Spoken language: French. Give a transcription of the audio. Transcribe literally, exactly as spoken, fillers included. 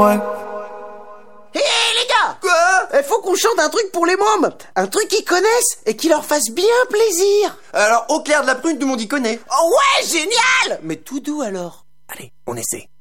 Ouais. Hé hey, les gars! Quoi? Il faut qu'on chante un truc pour les mômes. Un truc qu'ils connaissent et qui leur fasse bien plaisir. Alors, au clair de la prune, tout le monde y connaît. Oh ouais, génial! Mais tout doux alors. Allez, on essaie.